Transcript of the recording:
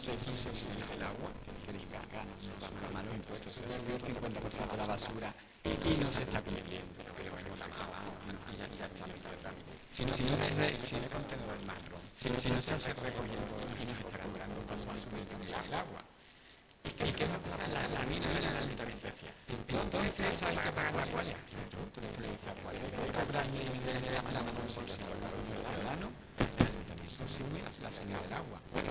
se subir el agua, que diga, nos baja los impuestos, se subió el 50% de la basura y no se está cumpliendo, pero bueno, la mala, y ya está metido otra vez. Si no el contenedor marrón, si no está recogiendo y nos está cobrando paso a subir también el agua. ¿Y qué va a pasar? La mina de la ayuntamiento decía, entonces esto hay que pagar la cual. Tú le dices a cuál hay que cobrarle la mano en el bolsillo a los ciudadanos, el ayuntamiento asume la subida del agua. Bueno,